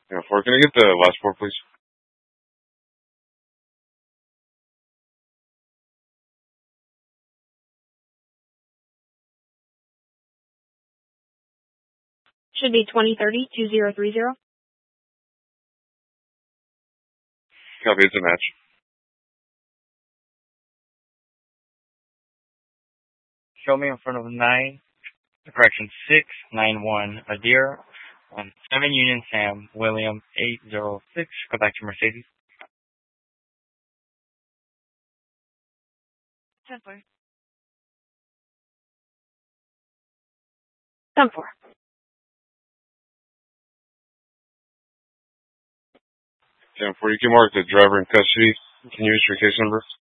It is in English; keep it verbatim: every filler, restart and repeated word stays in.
Yeah, four. Can I get the last four, please? Should be twenty thirty two zero three zero. Copy, it's a match. Show me in front of nine, correction, six nine one Adir, um, seven Union Sam, William eight zero six. Go back to Mercedes. ten four. ten four. ten four. You can mark the driver in custody. Can you use your case number?